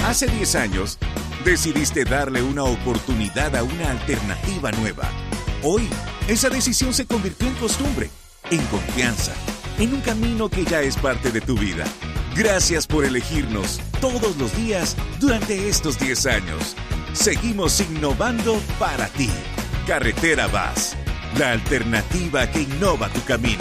Hace 10 años, decidiste darle una oportunidad a una alternativa nueva. Hoy, esa decisión se convirtió en costumbre, en confianza, en un camino que ya es parte de tu vida. Gracias por elegirnos todos los días durante estos 10 años. Seguimos innovando para ti. Carretera VAS, la alternativa que innova tu camino.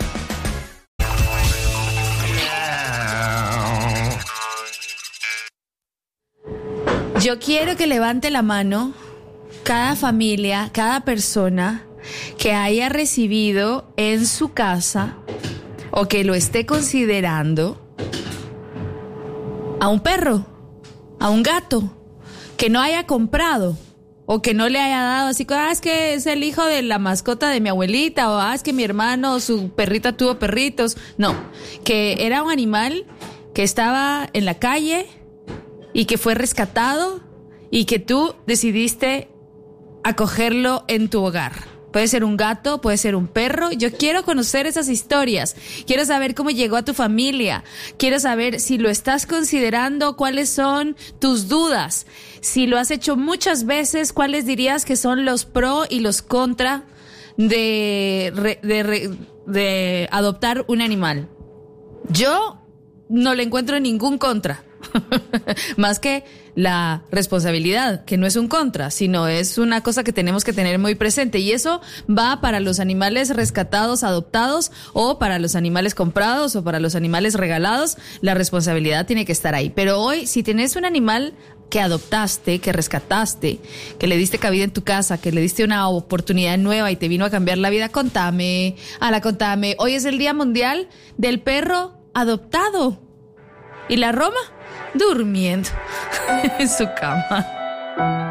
Yo quiero que levante la mano cada familia, cada persona que haya recibido en su casa o que lo esté considerando a un perro, a un gato, que no haya comprado o que no le haya dado así, es que es el hijo de la mascota de mi abuelita, o es que mi hermano, su perrita tuvo perritos. No, que era un animal que estaba en la calle y que fue rescatado y que tú decidiste acogerlo en tu hogar. Puede ser un gato, puede ser un perro. Yo quiero conocer esas historias. Quiero saber cómo llegó a tu familia. Quiero saber si lo estás considerando, cuáles son tus dudas. Si lo has hecho muchas veces, cuáles dirías que son los pro y los contra de adoptar un animal. Yo no le encuentro ningún contra. Más que la responsabilidad, que no es un contra, sino es una cosa que tenemos que tener muy presente, y eso va para los animales rescatados, adoptados, o para los animales comprados, o para los animales regalados. La responsabilidad tiene que estar ahí. Pero hoy, si tenés un animal que adoptaste, que rescataste, que le diste cabida en tu casa, que le diste una oportunidad nueva y te vino a cambiar la vida, contame. Hoy es el Día Mundial del Perro Adoptado. ¿Y la Roma? Durmiendo en su cama.